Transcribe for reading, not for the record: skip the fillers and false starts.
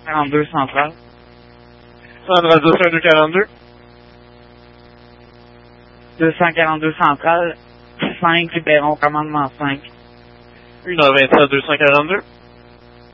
42 central. Centre radio 5242. 242 central. 5 Libéron, commandement 5. 1h27 242.